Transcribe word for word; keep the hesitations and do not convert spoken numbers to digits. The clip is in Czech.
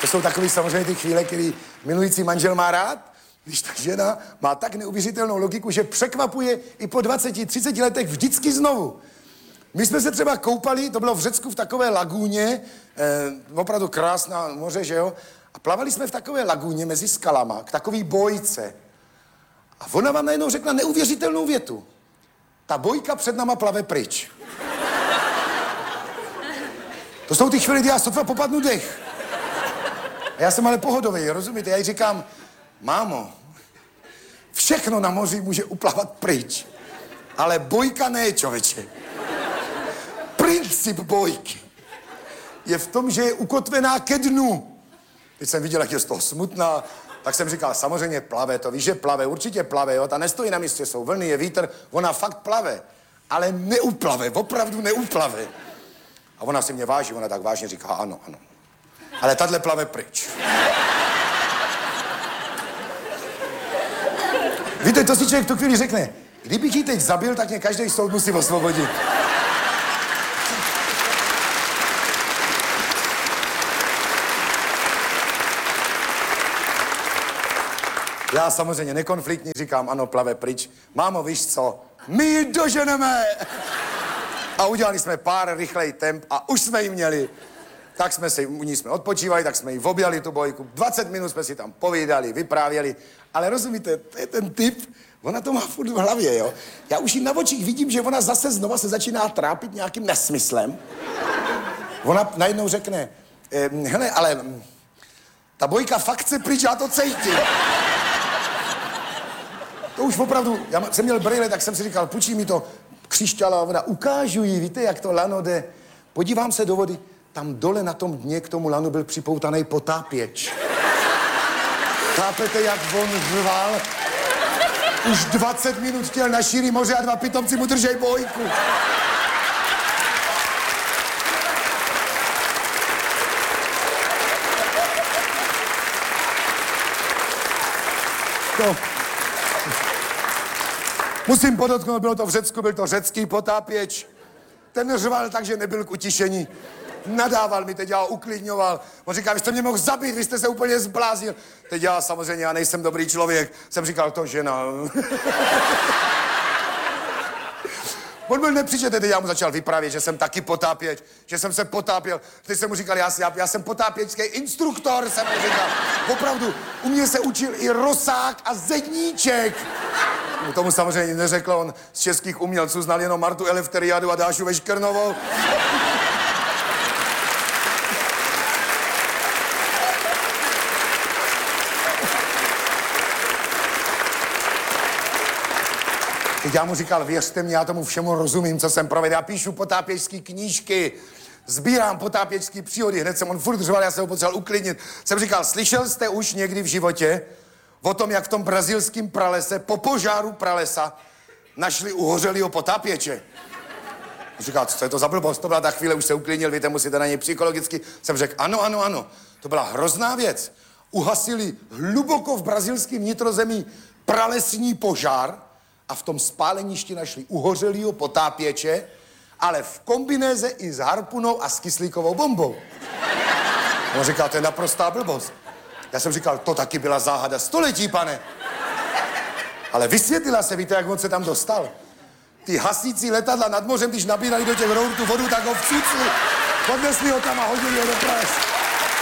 To jsou takový samozřejmě ty chvíle, který milující manžel má rád, když ta žena má tak neuvěřitelnou logiku, že překvapuje i po dvaceti, třiceti letech vždycky znovu. My jsme se třeba koupali, to bylo v Řecku v takové lagúně, eh, opravdu krásná moře, že jo? A plavali jsme v takové lagúně mezi skalama, k takový bojce. A ona vám najednou řekla neuvěřitelnou větu. Ta bojka před náma plave pryč. To jsou ty chvíle, kdy já sotva popadnu dech. A já jsem ale pohodový, rozumíte? Já jí říkám, mámo, všechno na moři může uplavat pryč, ale bojka ne, člověče. Princip bojky je v tom, že je ukotvená ke dnu. Teď jsem viděl, jak je z toho smutná, tak jsem říkal, samozřejmě plave, to víš, že plave, určitě plave, jo, ta nestojí na místě, jsou vlny, je vítr, ona fakt plave, ale neuplave, opravdu neuplave. A ona si mě váží, ona tak vážně říká, ano, ano. Ale tahle plave pryč. Víte, to si člověk tu chvíli řekne, kdybych ji teď zabil, tak mě každý soud musí osvobodit. Já samozřejmě nekonfliktní říkám, ano, plave pryč. Mámo, víš co? My ji doženeme! A udělali jsme pár rychlej temp a už jsme ji měli. Tak jsme si, u ní jsme odpočívali, tak jsme ji objali tu bojku. dvacet minut jsme si tam povídali, vyprávěli. Ale rozumíte, to je ten typ, ona to má furt v hlavě, jo. Já už ji na očích vidím, že ona zase znova se začíná trápit nějakým nesmyslem. Ona najednou řekne, eh, hele, ale ta bojka fakt se pryč, já to cítím. To už opravdu, já jsem měl brýle, tak jsem si říkal, půjčí mi to, křišťala voda, ukážu jí, víte, jak to lano jde. Podívám se do vody, tam dole na tom dně k tomu lanu byl připoutaný potápěč. Chápete, jak on řval? Už dvacet minut chtěl na šíří moře a dva pitomci mu držej bojku. To... Musím podotknout, bylo to v Řecku, byl to řecký potápěč. Ten řval tak, že nebyl k utišení. Nadával mi, teď já ho uklidňoval. On říká, vy jste mě mohl zabít, vy jste se úplně zbláznil. Teď já samozřejmě, já nejsem dobrý člověk. Jsem říkal, to žena. On byl nepřičete, teď já mu začal vyprávět, že jsem taky potápěč, že jsem se potápěl. Teď jsem mu říkal, já, já, já jsem potápěčský instruktor, jsem mu říkal. Opravdu, u mě se učil i Rosák a Zedníček. Tomu samozřejmě neřekl, on z českých umělců znal jenom Martu Elefteriadu a Dášu Veškrnovou. Teď já mu říkal, věřte mi, já tomu všemu rozumím, co jsem provedl. Já píšu potápěčský knížky, sbírám potápěčský příhody, hned jsem on furt řval, já jsem ho potřeboval uklidnit. Jsem říkal, slyšel jste už někdy v životě o tom, jak v tom brazilském pralese, po požáru pralesa, našli uhořelýho potápěče? On říkal, co je to za blbost? To byla ta chvíle, už se uklidnil, víte, musíte na něj psychologicky. Jsem řekl, ano, ano, ano, to byla hrozná věc. Uhasili hluboko v brazilském vnitrozemí pralesní požár, a v tom spáleništi našli uhořelýho potápěče, ale v kombinéze i s harpunou a s kyslíkovou bombou. On říkal, to je naprostá blbost. Já jsem říkal, to taky byla záhada století, pane. Ale vysvětlila se, víte, jak on se tam dostal? Ty hasící letadla nad mořem, když nabírali do těch rour tu vodu, tak ho vcucli. Odnesli ho tam a hodili ho do...